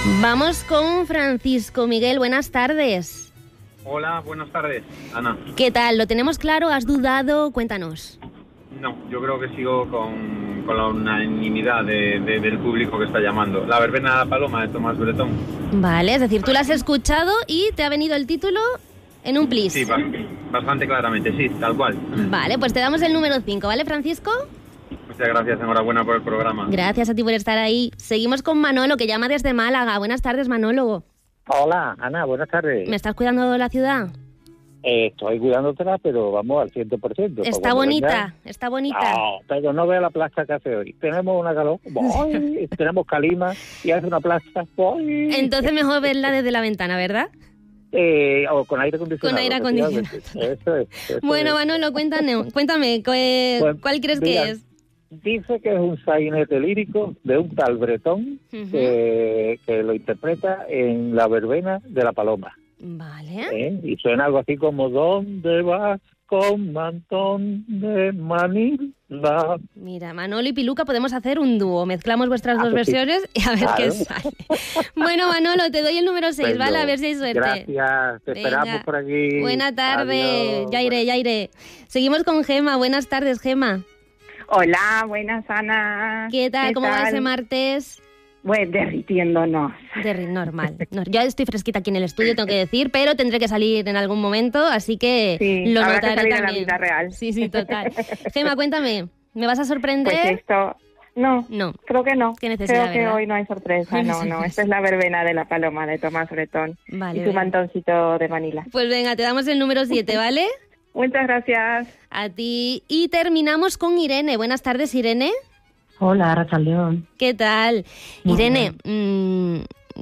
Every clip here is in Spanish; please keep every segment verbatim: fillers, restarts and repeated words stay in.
Vamos con Francisco. Miguel, buenas tardes. Hola, buenas tardes, Ana. ¿Qué tal? ¿Lo tenemos claro? ¿Has dudado? Cuéntanos. No, yo creo que sigo con, con la unanimidad de, de, del público que está llamando. La verbena de la paloma de Tomás Bretón. Vale, es decir, tú la has escuchado y te ha venido el título en un plis. Sí, bastante claramente, sí, tal cual. Vale, pues te damos el número cinco, ¿vale, Francisco? Muchas gracias, enhorabuena por el programa. Gracias a ti por estar ahí. Seguimos con Manolo, que llama desde Málaga. Buenas tardes, Manolo. Hola, Ana, buenas tardes. ¿Me estás cuidando de la ciudad? Eh, estoy cuidándola, pero vamos al ciento por ciento. Está bonita, venga. Está bonita. No, pero no vea la plaza que hace hoy. Tenemos una calor, ¡boy! Tenemos calima y hace una plaza, ¡boy! Entonces mejor verla desde la ventana, ¿verdad? Eh, o con aire acondicionado. Con aire acondicionado. Eso es. Eso bueno, es. Manolo, cuéntame, cuéntame ¿cuál, pues, ¿cuál crees mira, que es? Dice que es un sainete lírico de un tal Bretón uh-huh. que, que lo interpreta en La verbena de la paloma. Vale. ¿Eh? Y suena algo así como ¿dónde vas con mantón de Manila? Mira, Manolo y Piluca podemos hacer un dúo. Mezclamos vuestras ah, dos pues versiones sí. y a ver claro. qué sale. Bueno, Manolo, te doy el número seis, ¿vale? A ver si hay suerte. Gracias, te Venga. Esperamos por aquí. Buena tarde. Adiós. Ya iré, ya iré. Seguimos con Gema. Buenas tardes, Gema. Hola, buenas, Ana. ¿Qué tal? ¿Qué ¿Cómo tal? va ese martes? Pues derritiéndonos. Derri- normal. No, yo estoy fresquita aquí en el estudio, tengo que decir, pero tendré que salir en algún momento, así que sí, lo habrá notaré que salir también. A la vida real. Sí, sí, total. Gema, cuéntame, ¿me vas a sorprender? Pues esto... No, no, creo que no. Qué necesidad, creo que ¿verdad? hoy no hay sorpresa, no, no. Esta es la verbena de la paloma de Tomás Bretón. Vale, y su mantoncito de Manila. Pues venga, te damos el número siete, ¿vale? Muchas gracias. A ti. Y terminamos con Irene. Buenas tardes, Irene. Hola, Arrachaldeón. ¿Qué tal? Muy Irene, mmm,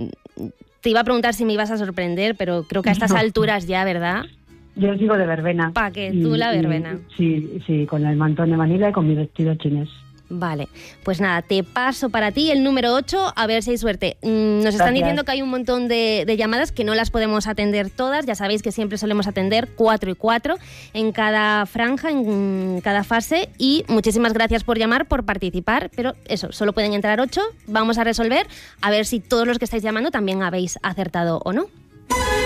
te iba a preguntar si me ibas a sorprender, pero creo que a estas no. alturas ya, ¿verdad? Yo sigo de verbena. ¿Para qué? ¿Tú la verbena? Y, sí, sí, con el mantón de Manila y con mi vestido chinés. Vale, pues nada, te paso para ti el número ocho, a ver si hay suerte. Mm, nos están Gracias. diciendo que hay un montón de, de llamadas que no las podemos atender todas, ya sabéis que siempre solemos atender cuatro y cuatro en cada franja, en cada fase, y muchísimas gracias por llamar, por participar, pero eso, solo pueden entrar ocho, vamos a resolver, a ver si todos los que estáis llamando también habéis acertado o no.